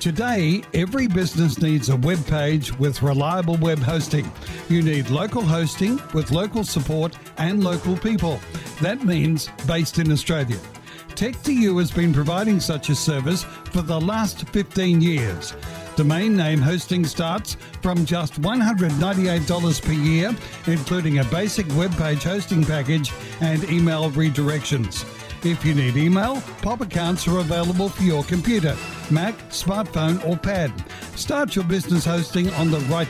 Today, every business needs a web page with reliable web hosting. You need local hosting with local support and local people. That means based in Australia. Tech2U has been providing such a service for the last 15 years. Domain name hosting starts from just $198 per year, including a basic web page hosting package and email redirections. If you need email, POP accounts are available for your computer, Mac, smartphone or pad. Start your business hosting on the right